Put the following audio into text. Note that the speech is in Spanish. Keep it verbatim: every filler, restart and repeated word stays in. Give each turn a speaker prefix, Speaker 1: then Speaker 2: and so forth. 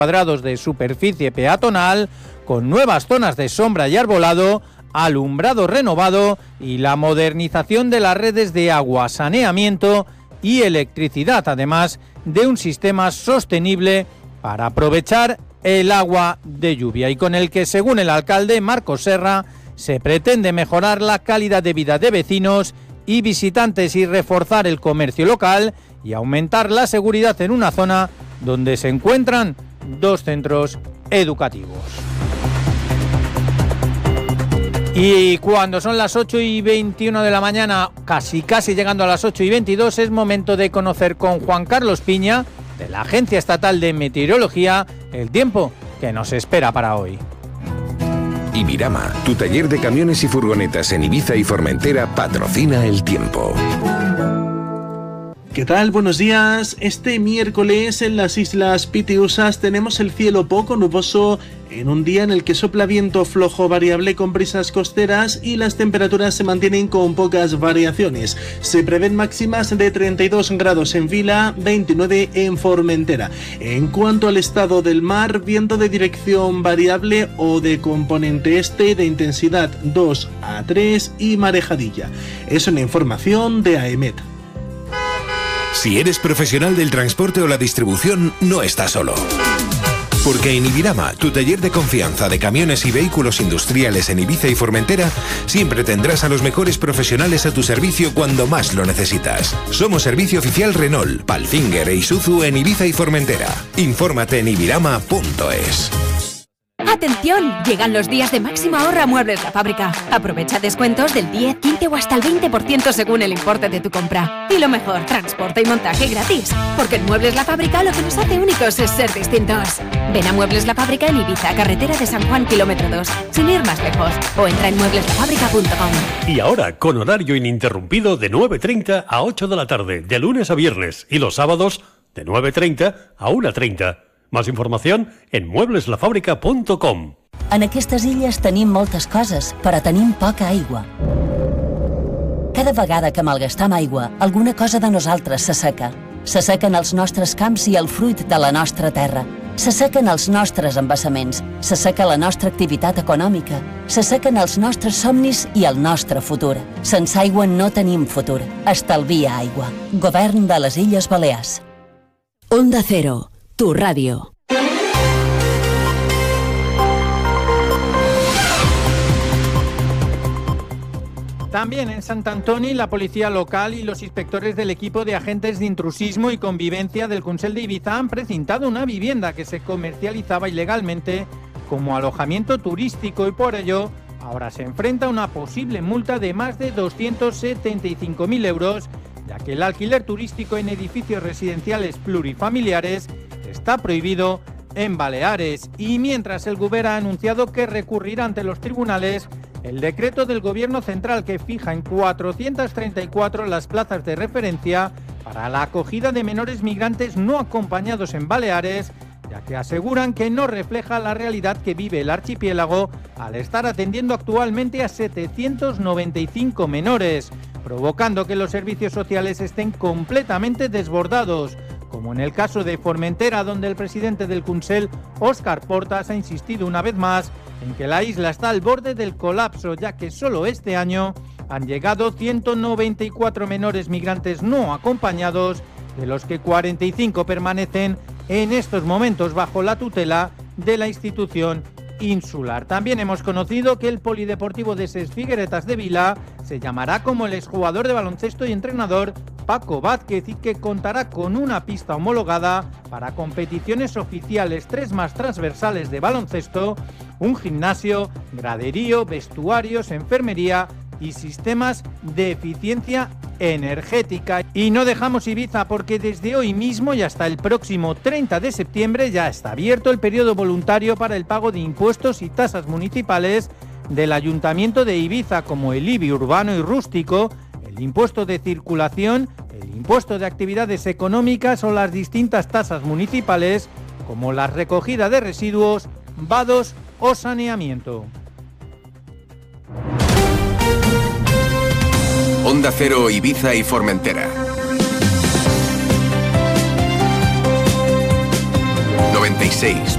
Speaker 1: cuadrados de superficie peatonal, con nuevas zonas de sombra y arbolado, alumbrado renovado y la modernización de las redes de agua, saneamiento y electricidad, además de un sistema sostenible para aprovechar el agua de lluvia y con el que, según el alcalde Marcos Serra, se pretende mejorar la calidad de vida de vecinos y visitantes y reforzar el comercio local y aumentar la seguridad en una zona donde se encuentran dos centros educativos. Y cuando son las ocho y veintiuno de la mañana, casi casi llegando a las ocho y veintidós, es momento de conocer con Juan Carlos Piña, de la Agencia Estatal de Meteorología, el tiempo que nos espera para hoy.
Speaker 2: Ibirama, tu taller de camiones y furgonetas en Ibiza y Formentera, patrocina el tiempo.
Speaker 3: ¿Qué tal? Buenos días. Este miércoles en las Islas Pitiusas tenemos el cielo poco nuboso en un día en el que sopla viento flojo variable con brisas costeras y las temperaturas se mantienen con pocas variaciones. Se prevén máximas de treinta y dos grados en Vila, veintinueve en Formentera. En cuanto al estado del mar, viento de dirección variable o de componente este de intensidad dos a tres y marejadilla. Es una información de AEMET.
Speaker 2: Si eres profesional del transporte o la distribución, no estás solo. Porque en Ibirama, tu taller de confianza de camiones y vehículos industriales en Ibiza y Formentera, siempre tendrás a los mejores profesionales a tu servicio cuando más lo necesitas. Somos servicio oficial Renault, Palfinger e Isuzu en Ibiza y Formentera. Infórmate en ibirama punto es.
Speaker 4: ¡Atención! Llegan los días de máxima ahorra Muebles La Fábrica. Aprovecha descuentos del diez, quince o hasta el veinte por ciento según el importe de tu compra. Y lo mejor, transporte y montaje gratis. Porque en Muebles La Fábrica lo que nos hace únicos es ser distintos. Ven a Muebles La Fábrica en Ibiza, carretera de San Juan, kilómetro dos, sin ir más lejos. O entra en muebles la fábrica punto com.
Speaker 5: Y ahora, con horario ininterrumpido de nueve treinta a ocho de la tarde, de lunes a viernes. Y los sábados, de nueve treinta a una treinta. Más informació en muebles la fábrica punto com.
Speaker 6: En aquestes illes tenim moltes coses, però tenim poca aigua. Cada vegada que malgastam aigua, alguna cosa de nosaltres s'asseca. S'assequen els nostres camps i el fruit de la nostra terra. S'assequen els nostres embassaments. S'asseca la nostra activitat econòmica. S'assequen els nostres somnis i el nostre futur. Sense aigua no tenim futur. Estalvia aigua. Govern de les Illes Balears.
Speaker 7: Onda Cero. Tu radio.
Speaker 1: También en Sant Antoni, la policía local y los inspectores del equipo de agentes de intrusismo y convivencia del Consell de Ibiza han precintado una vivienda que se comercializaba ilegalmente como alojamiento turístico y por ello ahora se enfrenta a una posible multa de más de doscientos setenta y cinco mil euros, ya que el alquiler turístico en edificios residenciales plurifamiliares está prohibido en Baleares. Y mientras el Govern ha anunciado que recurrirá ante los tribunales el decreto del Gobierno central que fija en cuatrocientas treinta y cuatro las plazas de referencia para la acogida de menores migrantes no acompañados en Baleares, ya que aseguran que no refleja la realidad que vive el archipiélago al estar atendiendo actualmente a setecientos noventa y cinco menores, provocando que los servicios sociales estén completamente desbordados, como en el caso de Formentera, donde el presidente del Consell, Óscar Portas, ha insistido una vez más en que la isla está al borde del colapso, ya que solo este año han llegado ciento noventa y cuatro menores migrantes no acompañados, de los que cuarenta y cinco permanecen en estos momentos bajo la tutela de la institución insular. También hemos conocido que el polideportivo de Ses Figueretas de Vila se llamará como el exjugador de baloncesto y entrenador Paco Vázquez y que contará con una pista homologada para competiciones oficiales, tres más transversales de baloncesto, un gimnasio, graderío, vestuarios, enfermería y sistemas de eficiencia energética. Y no dejamos Ibiza porque desde hoy mismo y hasta el próximo treinta de septiembre ya está abierto el periodo voluntario para el pago de impuestos y tasas municipales del Ayuntamiento de Ibiza, como el I B I urbano y rústico, el impuesto de circulación, el impuesto de actividades económicas o las distintas tasas municipales, como la recogida de residuos, vados o saneamiento.
Speaker 2: Onda Cero, Ibiza y Formentera. noventa y seis